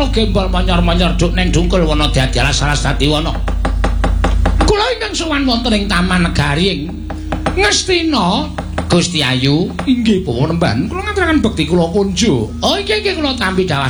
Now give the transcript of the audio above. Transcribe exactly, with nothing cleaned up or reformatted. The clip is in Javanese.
gembol monyor-monyor duk ning dungkul wana Dadiala Saraswati wana. Kula ingkang sowan wonten ing Taman Negari ing Ngastina Gusti Ayu. Inggih Pawa Nemban, kula ngaturaken bekti kula kunjuk. Oh inggih nggih kula tampi dawuh